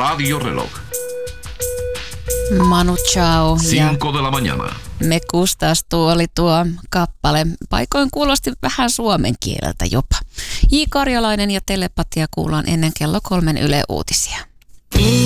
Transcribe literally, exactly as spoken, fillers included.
Radio Reloj. Manu Chao. Cinco de la mañana. Me kustas tuo oli tuo kappale. Paikoin kuulosti vähän suomen kieleltä jopa. J. Karjalainen ja Telepatia kuullaan ennen kello kolmen Yle Uutisia.